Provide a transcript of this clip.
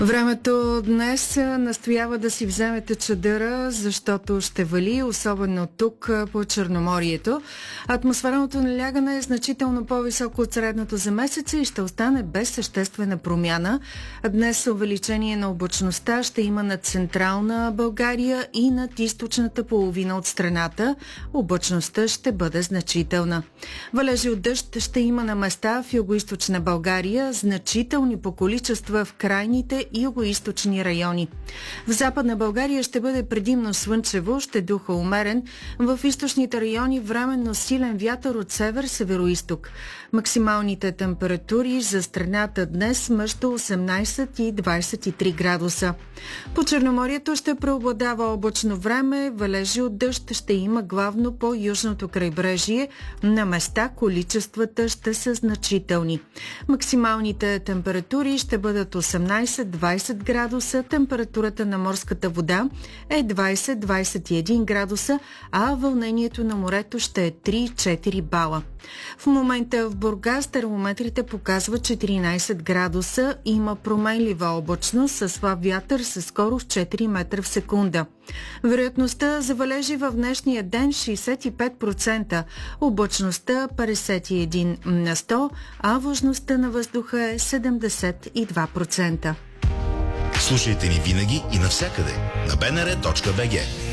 Времето днес настоява да си вземете чадъра, защото ще вали, особено тук по Черноморието. Атмосферното налягане е значително по-високо от средното за месеца и ще остане без съществена промяна. Днес увеличение на облачността ще има над централна България и над източната половина от страната. Облачността ще бъде значителна. Валежи от дъжд ще има на места в югоизточна България, значителни по количества в крайните и югоизточни райони. В Западна България ще бъде предимно слънчево, ще духа умерен. В източните райони временно силен вятър от север-североизток. Максималните температури за страната днес между 18 и 23 градуса. По Черноморието ще преобладава облачно време, валежи от дъжд ще има главно по южното крайбрежие. На места количествата ще са значителни. Максималните температури ще бъдат 18-20 градуса, температурата на морската вода е 20-21 градуса, а вълнението на морето ще е 3-4 бала. В момента в Бургас термометрите показват 14 градуса, има променлива облачност със слаб вятър със скорост 4 метра в секунда. Вероятността за валежи в днешния ден 65%, облачността 51 на 100, а влажността на въздуха е 72%. Слушайте ни винаги и навсякъде на bnr.bg.